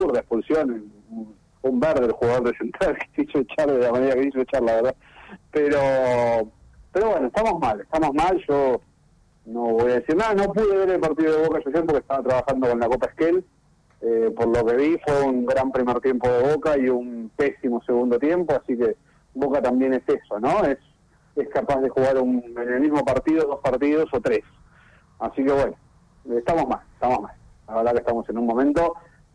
por la expulsión, un verde el jugador de Central que se hizo echar de la manera que hizo echar, la verdad. Pero bueno, estamos mal, yo no voy a decir nada, no pude ver el partido de Boca ayer porque estaba trabajando con la Copa Esquel. Por lo que vi fue un gran primer tiempo de Boca y un pésimo segundo tiempo, así que Boca también es eso, ¿no? Es capaz de jugar en el mismo partido 2 partidos o 3. Así que bueno, estamos mal. La verdad que estamos en un momento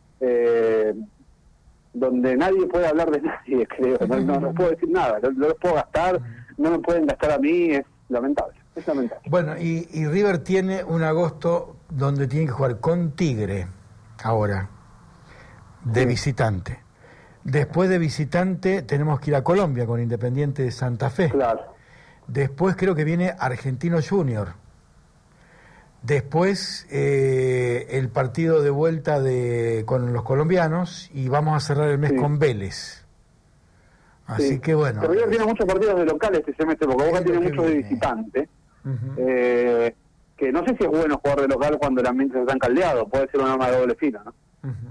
donde nadie puede hablar de nadie, creo. No puedo decir nada, no los puedo gastar, no me pueden gastar a mí, es lamentable. Bueno, y River tiene un agosto donde tiene que jugar con Tigre, ahora, de visitante. Después de visitante tenemos que ir a Colombia con Independiente de Santa Fe. Claro. Después creo que viene Argentino Junior. Después el partido de vuelta con los colombianos y vamos a cerrar el mes con Vélez. Así que bueno. Pero River tiene muchos partidos de locales este semestre, porque Boca tiene muchos de visitante. Que no sé si es bueno jugar de local cuando el ambiente está tan caldeado, puede ser un arma de doble filo, ¿no?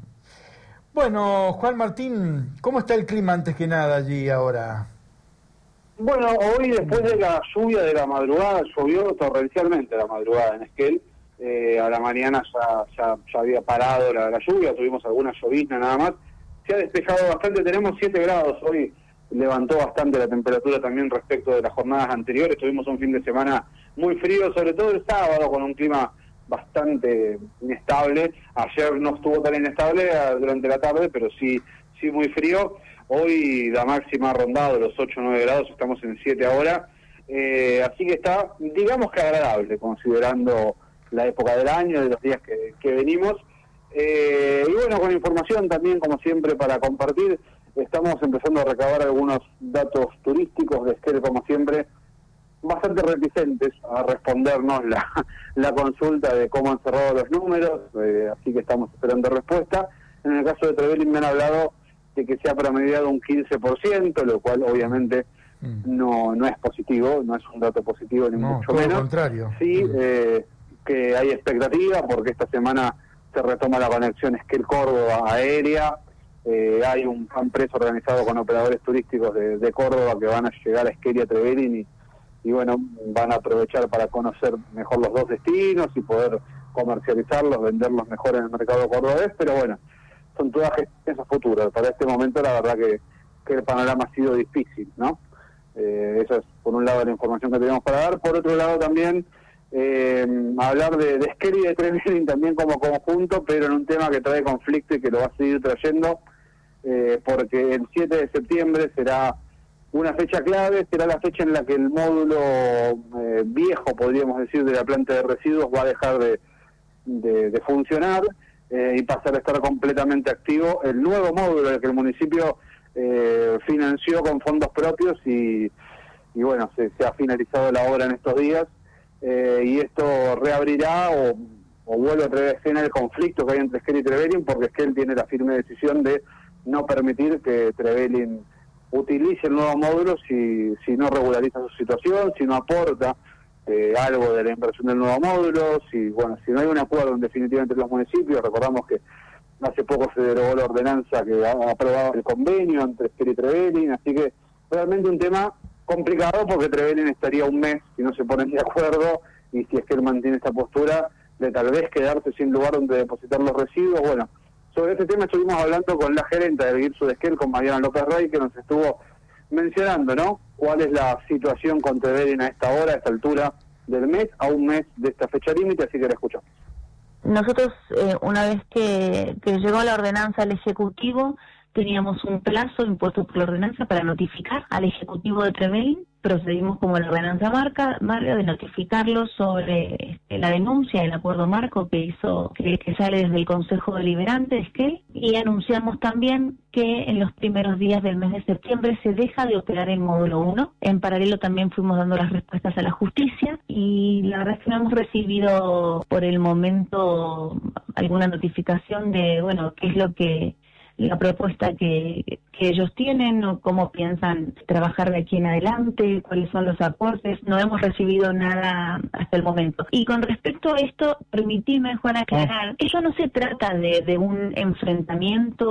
Bueno, Juan Martín, ¿cómo está el clima antes que nada allí ahora? Bueno, hoy después de la lluvia de la madrugada, llovió torrencialmente la madrugada en Esquel. A la mañana ya había parado la lluvia, tuvimos alguna llovizna nada más. Se ha despejado bastante, tenemos 7 grados hoy, levantó bastante la temperatura también respecto de las jornadas anteriores. Tuvimos un fin de semana muy frío, sobre todo el sábado, con un clima bastante inestable. Ayer no estuvo tan inestable durante la tarde, pero sí muy frío. Hoy la máxima ha rondado los 8 o 9 grados, estamos en 7 ahora. Así que está, digamos que agradable, considerando la época del año, de los días que venimos. Y bueno, con información también, como siempre, para compartir. Estamos empezando a recabar algunos datos turísticos de Esquel, como siempre, bastante reticentes a respondernos la consulta de cómo han cerrado los números, así que estamos esperando respuesta. En el caso de Trevelin me han hablado de que se ha promediado un 15%, lo cual obviamente no es positivo, no es un dato positivo ni mucho menos. Al contrario. Sí, que hay expectativa porque esta semana se retoma la conexión Esquel-Córdoba aérea. Hay un fan press organizado con operadores turísticos de Córdoba que van a llegar a Esquel y a Trevelin y bueno, van a aprovechar para conocer mejor los dos destinos y poder comercializarlos, venderlos mejor en el mercado cordobés, pero bueno, son todas gestiones futuras. Para este momento la verdad que el panorama ha sido difícil, ¿no? Eso es por un lado la información que tenemos para dar. Por otro lado también hablar de Esquel y de Trevelin también como conjunto, pero en un tema que trae conflicto y que lo va a seguir trayendo, porque el 7 de septiembre será una fecha clave, será la fecha en la que el módulo viejo, podríamos decir, de la planta de residuos va a dejar de funcionar y pasar a estar completamente activo el nuevo módulo que el municipio financió con fondos propios y bueno, se ha finalizado la obra en estos días y esto reabrirá o vuelve a traer a escena el conflicto que hay entre Esquel y Trevelin, porque Esquel tiene la firme decisión de no permitir que Trevelin utilice el nuevo módulo si no regulariza su situación, si no aporta algo de la inversión del nuevo módulo, si no hay un acuerdo en definitiva entre los municipios. Recordamos que hace poco se derogó la ordenanza que ha aprobado el convenio entre Esquel y Trevelin, así que realmente un tema complicado porque Trevelin estaría un mes si no se ponen de acuerdo y si Esquel mantiene esta postura de tal vez quedarse sin lugar donde depositar los residuos. Bueno, sobre este tema estuvimos hablando con la gerenta del GIRSU de Esquel, con Mariana López Rey, que nos estuvo mencionando, ¿no?, cuál es la situación con Trevelin a esta hora, a esta altura del mes, a un mes de esta fecha límite, así que la escuchamos. Nosotros, una vez que llegó la ordenanza al Ejecutivo, teníamos un plazo impuesto por la ordenanza para notificar al Ejecutivo de Trevelin. Procedimos como la ordenanza marca de notificarlo sobre la denuncia del acuerdo marco que sale desde el Consejo Deliberante de Esquel, y anunciamos también que en los primeros días del mes de septiembre se deja de operar el módulo 1. En paralelo también fuimos dando las respuestas a la justicia y la verdad es que no hemos recibido por el momento alguna notificación de, bueno, qué es lo que la propuesta que ellos tienen o cómo piensan trabajar de aquí en adelante, cuáles son los aportes. No hemos recibido nada hasta el momento. Y con respecto a esto, permitime, Juan, aclarar, eso no se trata de un enfrentamiento